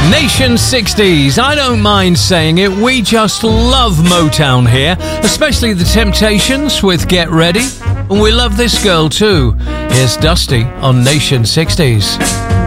Nation 60s. I don't mind saying it. We just love Motown here, especially the Temptations with Get Ready. And we love this girl too. Here's Dusty on Nation 60s.